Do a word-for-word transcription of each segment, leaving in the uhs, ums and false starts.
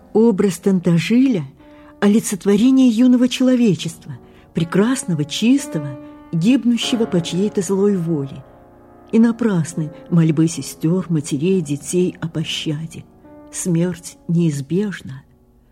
Образ Тантажиля – олицетворение юного человечества, прекрасного, чистого, гибнущего по чьей-то злой воле. И напрасны мольбы сестер, матерей, детей о пощаде. Смерть неизбежна.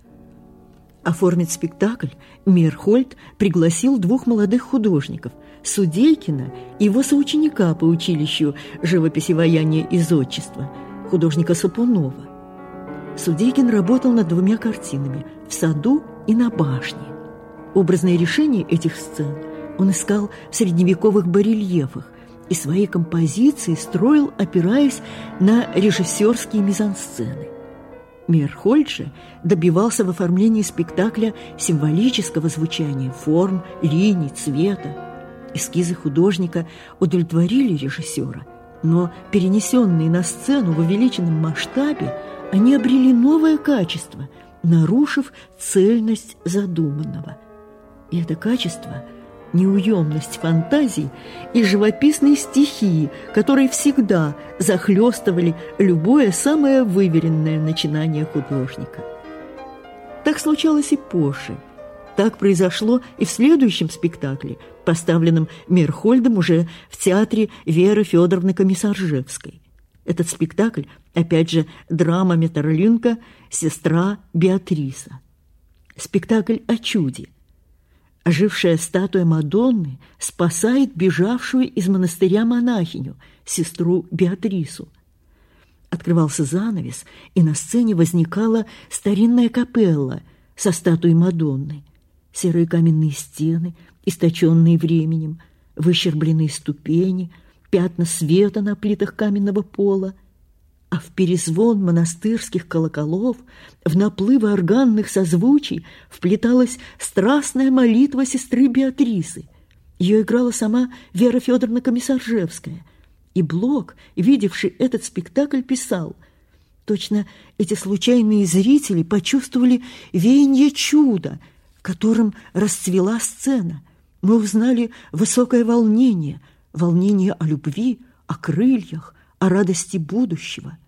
Оформить спектакль Мейерхольд пригласил двух молодых художников – Судейкина и его соученика по училищу живописи, ваяния и зодчества, художника Сапунова. Судейкин работал над двумя картинами «В саду» и «На башне». Образное решение этих сцен он искал в средневековых барельефах и свои композиции строил, опираясь на режиссерские мизансцены. Мейерхольд же добивался в оформлении спектакля символического звучания форм, линий, цвета. Эскизы художника удовлетворили режиссера, но перенесенные на сцену в увеличенном масштабе, они обрели новое качество, нарушив цельность задуманного. И это качество – неуемность фантазии и живописные стихии, которые всегда захлестывали любое самое выверенное начинание художника. Так случалось и позже. Так произошло и в следующем спектакле, поставленном Мейерхольдом уже в театре Веры Федоровны Комиссаржевской. Этот спектакль, опять же, драма Метерлинка «Сестра Беатриса». Спектакль о чуде. Ожившая статуя Мадонны спасает бежавшую из монастыря монахиню, сестру Беатрису. Открывался занавес, и на сцене возникала старинная капелла со статуей Мадонны. Серые каменные стены, источенные временем, выщербленные ступени, пятна света на плитах каменного пола, а в перезвон монастырских колоколов, в наплывы органных созвучий вплеталась страстная молитва сестры Беатрисы. Ее играла сама Вера Федоровна Комиссаржевская. И Блок, видевший этот спектакль, писал: точно эти случайные зрители почувствовали веяние чуда, которым расцвела сцена. Мы узнали высокое волнение, волнение о любви, о крыльях, о радости будущего.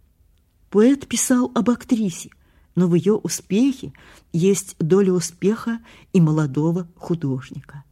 Поэт писал об актрисе, но в ее успехе есть доля успеха и молодого художника.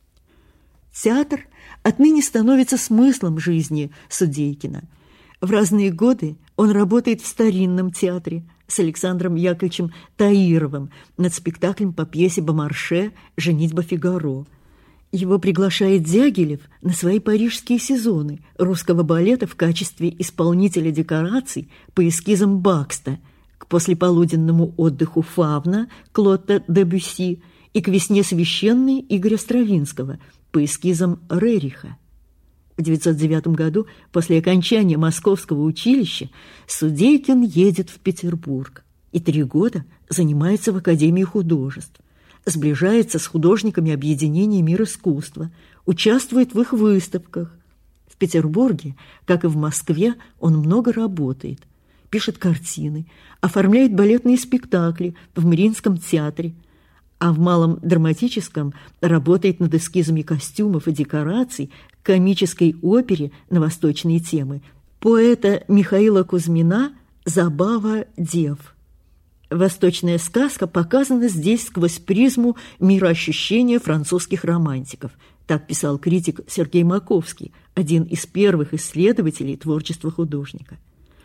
Театр отныне становится смыслом жизни Судейкина. В разные годы он работает в старинном театре с Александром Яковлевичем Таировым над спектаклем по пьесе Бомарше «Женитьба Фигаро». Его приглашает Дягилев на свои парижские сезоны русского балета в качестве исполнителя декораций по эскизам Бакста к послеполуденному отдыху Фавна Клода Дебюсси и к весне священной Игоря Стравинского по эскизам Рериха. В девятьсот девятом году, после окончания Московского училища, Судейкин едет в Петербург и три года занимается в Академии художеств, сближается с художниками объединения «Мир искусства», участвует в их выставках. В Петербурге, как и в Москве, он много работает, пишет картины, оформляет балетные спектакли в Мариинском театре, а в Малом драматическом работает над эскизами костюмов и декораций к комической опере на восточные темы поэта Михаила Кузьмина «Забава дев». Восточная сказка показана здесь сквозь призму мироощущения французских романтиков. Так писал критик Сергей Маковский, один из первых исследователей творчества художника.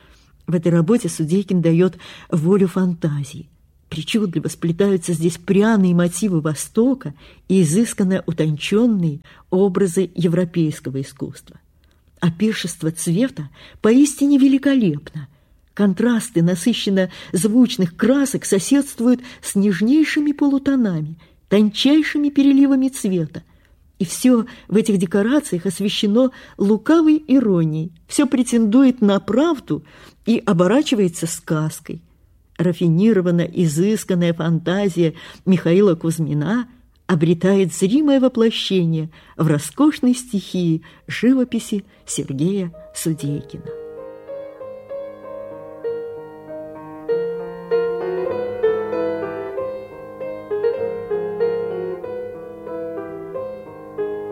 В этой работе Судейкин дает волю фантазии. Причудливо сплетаются здесь пряные мотивы Востока и изысканно утонченные образы европейского искусства. А пиршество цвета поистине великолепно. Контрасты насыщенно звучных красок соседствуют с нежнейшими полутонами, тончайшими переливами цвета. И все в этих декорациях освещено лукавой иронией, все претендует на правду и оборачивается сказкой. Рафинированно изысканная фантазия Михаила Кузьмина обретает зримое воплощение в роскошной стихии живописи Сергея Судейкина.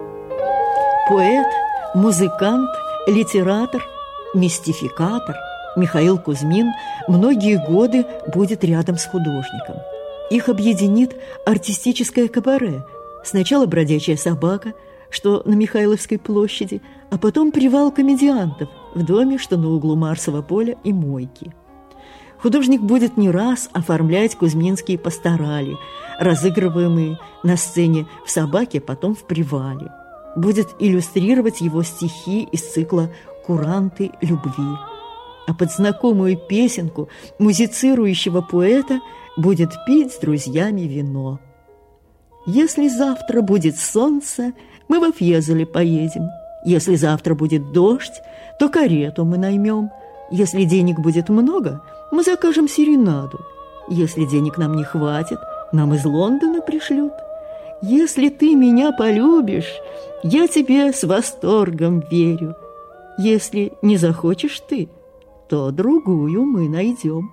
Поэт, музыкант, литератор, мистификатор, Михаил Кузьмин многие годы будет рядом с художником. Их объединит артистическое кабаре. Сначала «Бродячая собака», что на Михайловской площади, а потом «Привал комедиантов» в доме, что на углу Марсового поля и Мойки. Художник будет не раз оформлять кузьминские пасторали, разыгрываемые на сцене в «Собаке», потом в «Привале». Будет иллюстрировать его стихи из цикла «Куранты любви». А под знакомую песенку музицирующего поэта будет пить с друзьями вино. «Если завтра будет солнце, мы во Фьезеле поедем. Если завтра будет дождь, то карету мы наймем. Если денег будет много, мы закажем серенаду. Если денег нам не хватит, нам из Лондона пришлют. Если ты меня полюбишь, я тебе с восторгом верю. Если не захочешь ты, то другую мы найдем».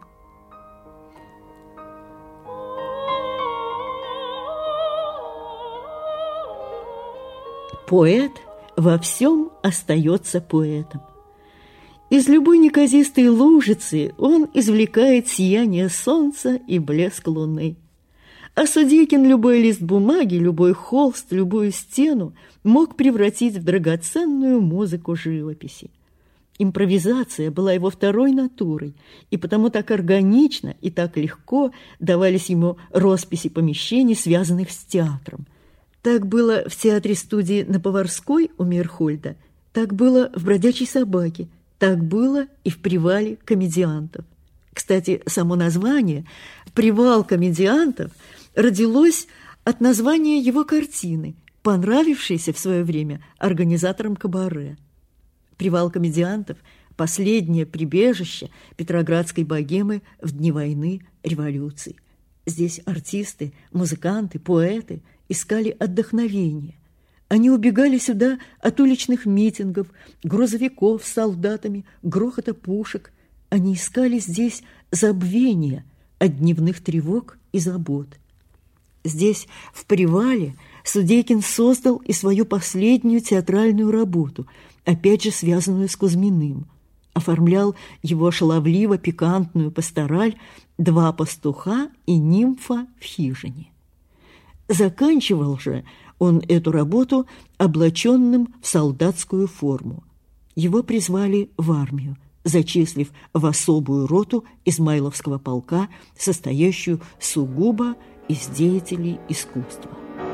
Поэт во всем остается поэтом. Из любой неказистой лужицы он извлекает сияние солнца и блеск луны. А Судейкин любой лист бумаги, любой холст, любую стену мог превратить в драгоценную музыку живописи. Импровизация была его второй натурой, и потому так органично и так легко давались ему росписи помещений, связанных с театром. Так было в театре-студии на Поварской у Мейерхольда, так было в «Бродячей собаке», так было и в «Привале комедиантов». Кстати, само название «Привал комедиантов» родилось от названия его картины, понравившейся в свое время организаторам кабаре. «Привал комедиантов» – последнее прибежище петроградской богемы в дни войны, революции. Здесь артисты, музыканты, поэты искали отдохновение. Они убегали сюда от уличных митингов, грузовиков с солдатами, грохота пушек. Они искали здесь забвения от дневных тревог и забот. Здесь, в «Привале», Судейкин создал и свою последнюю театральную работу, опять же связанную с Кузьминым. Оформлял его шаловливо-пикантную пастораль «Два пастуха и нимфа в хижине». Заканчивал же он эту работу облаченным в солдатскую форму. Его призвали в армию, зачислив в особую роту Измайловского полка, состоящую сугубо из деятелей искусства.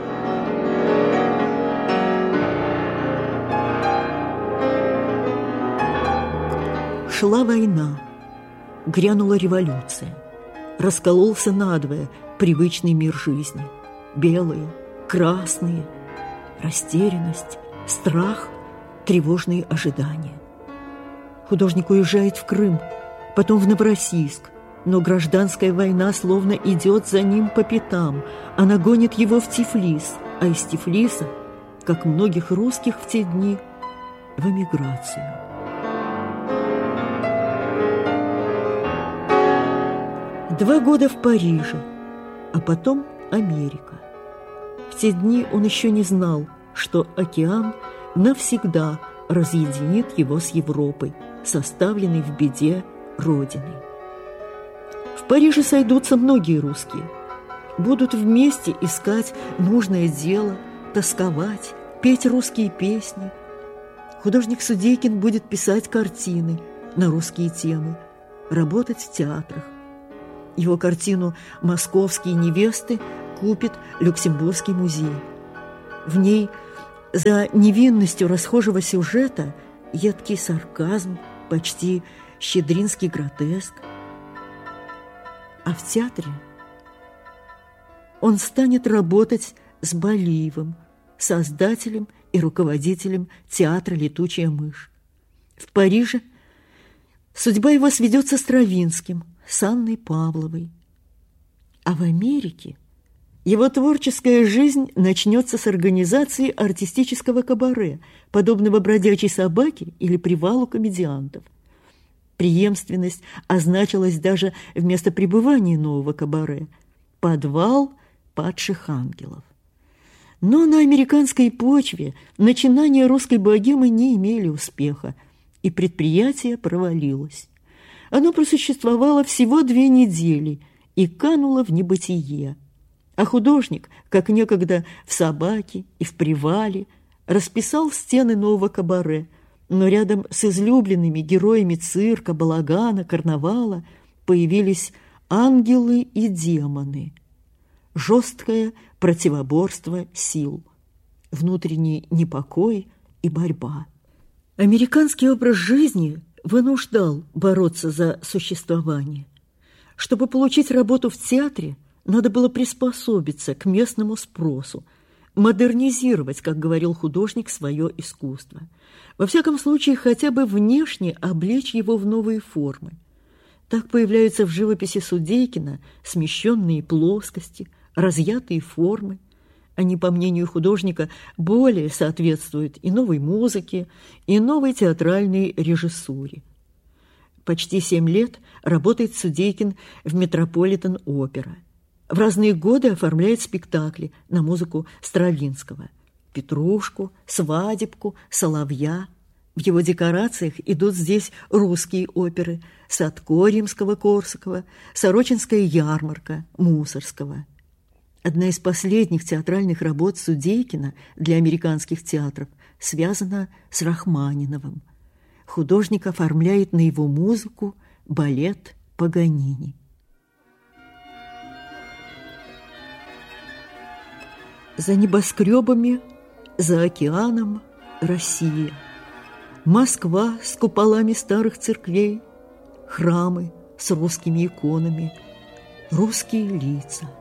Шла война, грянула революция, раскололся надвое привычный мир жизни. Белые, красные, растерянность, страх, тревожные ожидания. Художник уезжает в Крым, потом в Новороссийск, но гражданская война словно идет за ним по пятам. Она гонит его в Тифлис, а из Тифлиса, как многих русских в те дни, в эмиграцию. Два года в Париже, а потом Америка. В те дни он еще не знал, что океан навсегда разъединит его с Европой, составленной в беде Родиной. В Париже сойдутся многие русские, будут вместе искать нужное дело, тосковать, петь русские песни. Художник Судейкин будет писать картины на русские темы, работать в театрах. Его картину «Московские невесты» купит Люксембургский музей. В ней за невинностью расхожего сюжета едкий сарказм, почти щедринский гротеск. А в театре он станет работать с Балиевым, создателем и руководителем театра «Летучая мышь». В Париже судьба его сведется с Стравинским, с Анной Павловой. А в Америке его творческая жизнь начнется с организации артистического кабаре, подобного «Бродячей собаке» или «Привалу комедиантов». Преемственность означалась даже вместо пребывания нового кабаре – подвал падших ангелов. Но на американской почве начинания русской богемы не имели успеха, и предприятие провалилось. оно просуществовало всего две недели и кануло в небытие. А художник, как некогда в «Собаке» и в «Привале», расписал стены нового кабаре, но рядом с излюбленными героями цирка, балагана, карнавала появились ангелы и демоны. Жесткое противоборство сил, внутренний непокой и борьба. Американский образ жизни вынуждал бороться за существование. Чтобы получить работу в театре, надо было приспособиться к местному спросу, модернизировать, как говорил художник, свое искусство. Во всяком случае, хотя бы внешне облечь его в новые формы. Так появляются в живописи Судейкина смещенные плоскости, разъятые формы. Они, по мнению художника, более соответствуют и новой музыке, и новой театральной режиссуре. Почти семь лет работает Судейкин в Метрополитен-опера. В разные годы оформляет спектакли на музыку Стравинского. «Петрушку», «Свадебку», «Соловья». В его декорациях идут здесь русские оперы Садко Римского-Корсакова, Сорочинская ярмарка Мусорского. Одна из последних театральных работ Судейкина для американских театров связана с Рахманиновым. Художник оформляет на его музыку балет Паганини. За небоскребами, за океаном Россия. Москва с куполами старых церквей, храмы с русскими иконами, русские лица.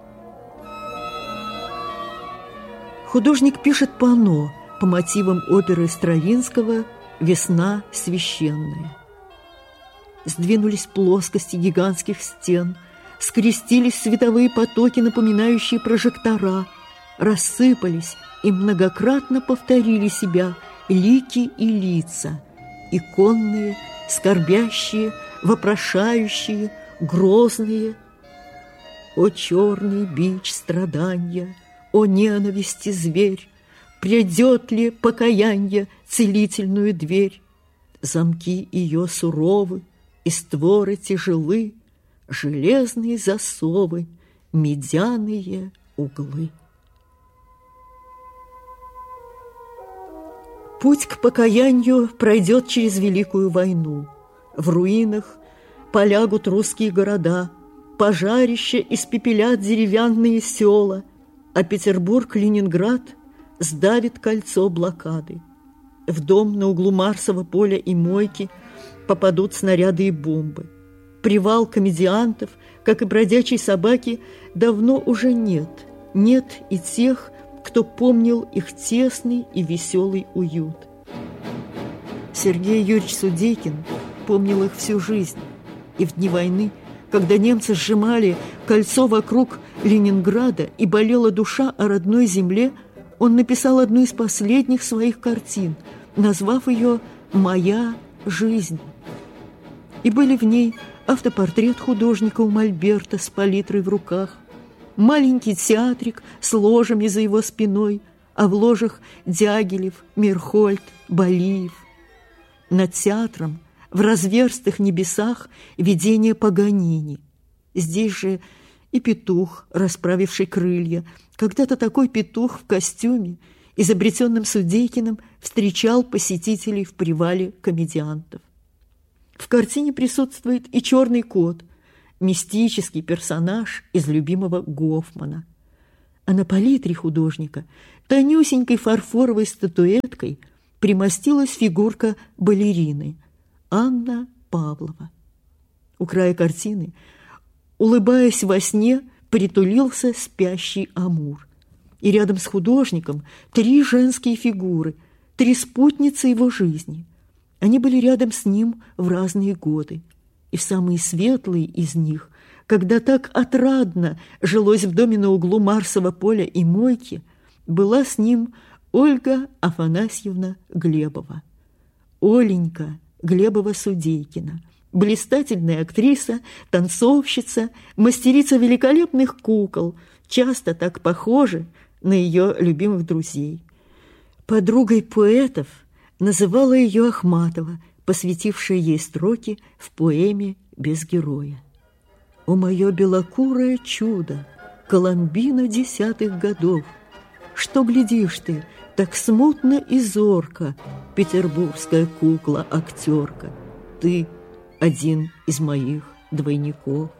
Художник пишет панно по мотивам оперы Стравинского «Весна священная». Сдвинулись плоскости гигантских стен, скрестились световые потоки, напоминающие прожектора, рассыпались и многократно повторили себя лики и лица, иконные, скорбящие, вопрошающие, грозные. О черный бич страдания, о ненависти зверь, придет ли покаянье целительную дверь? Замки ее суровы, и створы тяжелы, железные засовы, медяные углы. Путь к покаянию пройдет через Великую войну. В руинах полягут русские города, пожарища испепелят деревянные села, а Петербург, Ленинград сдавит кольцо блокады. В дом на углу Марсового поля и Мойки попадут снаряды и бомбы. Привал комедиантов, как и бродячей собаки, давно уже нет. Нет и тех, кто помнил их тесный и веселый уют. Сергей Юрьевич Судейкин помнил их всю жизнь. И в дни войны, когда немцы сжимали кольцо вокруг Ленинграда и болела душа о родной земле, он написал одну из последних своих картин, назвав ее «Моя жизнь». И были в ней автопортрет художника у мольберта с палитрой в руках, маленький театрик с ложами за его спиной, а в ложах Дягилев, Мирхольд, Балиев. Над театром в разверстых небесах видение Паганини. Здесь же и петух, расправивший крылья. Когда-то такой петух в костюме, изобретенным Судейкиным, встречал посетителей в привале комедиантов. В картине присутствует и черный кот, мистический персонаж из любимого Гофмана. А на палитре художника тонюсенькой фарфоровой статуэткой примостилась фигурка балерины Анна Павлова. У края картины, улыбаясь во сне, притулился спящий амур. И рядом с художником три женские фигуры, три спутницы его жизни. Они были рядом с ним в разные годы. И самые светлые из них, когда так отрадно жилось в доме на углу Марсового поля и Мойки, была с ним Ольга Афанасьевна Глебова. Оленька Глебова-Судейкина, блистательная актриса, танцовщица, мастерица великолепных кукол, часто так похожа на ее любимых друзей. Подругой поэтов называла ее Ахматова, посвятившая ей строки в поэме без героя. О, мое белокурое чудо, Коломбина десятых годов! Что глядишь ты так смутно и зорко, петербургская кукла-актерка? Ты один из моих двойников.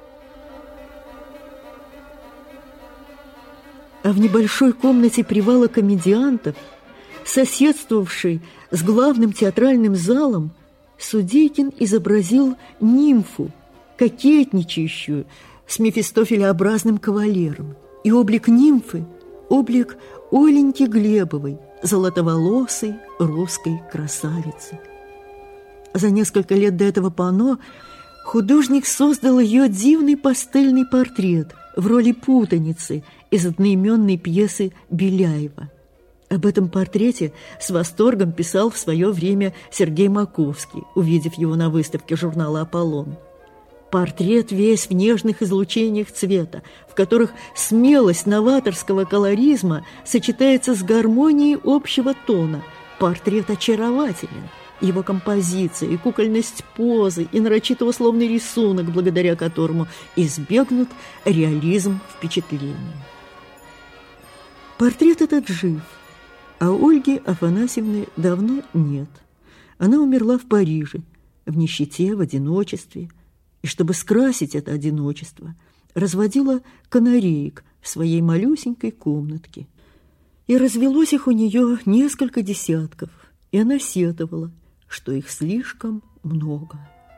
А в небольшой комнате привала комедиантов, соседствовавшей с главным театральным залом, Судейкин изобразил нимфу, кокетничающую с мефистофелеобразным кавалером. И облик нимфы – облик Оленьки Глебовой, золотоволосой русской красавицы. За несколько лет до этого панно художник создал ее дивный пастельный портрет в роли путаницы из одноименной пьесы Беляева. Об этом портрете с восторгом писал в свое время Сергей Маковский, увидев его на выставке журнала «Аполлон». Портрет весь в нежных излучениях цвета, в которых смелость новаторского колоризма сочетается с гармонией общего тона. Портрет очарователен. Его композиция и кукольность позы, и нарочито условный рисунок, благодаря которому избегнут реализм впечатления. Портрет этот жив, а Ольги Афанасьевны давно нет. Она умерла в Париже, в нищете, в одиночестве, и чтобы скрасить это одиночество, разводила канареек в своей малюсенькой комнатке. И развелось их у нее несколько десятков, и она сетовала, что их слишком много.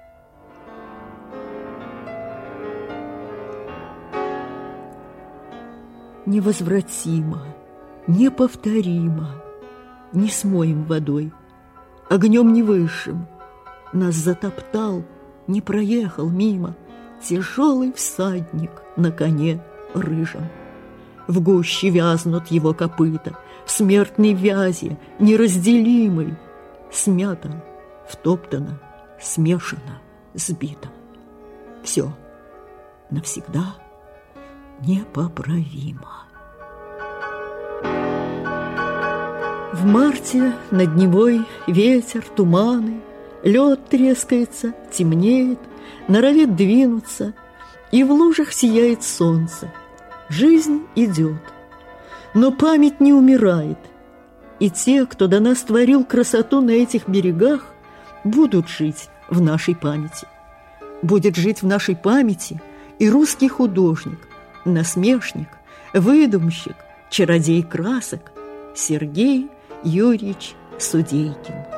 Невозвратимо, неповторимо, не смоем водой, огнем не высшим. Нас затоптал, не проехал мимо тяжелый всадник на коне рыжем. В гуще вязнут его копыта, в смертной вязи, неразделимой, смято, втоптано, смешано, сбито. Все навсегда непоправимо. В марте над Невой ветер, туманы, лед трескается, темнеет, норовит двинуться, и в лужах сияет солнце. Жизнь идет, но память не умирает, и те, кто до нас творил красоту на этих берегах, будут жить в нашей памяти. Будет жить в нашей памяти и русский художник, насмешник, выдумщик, чародей красок Сергей Юрьевич Судейкин.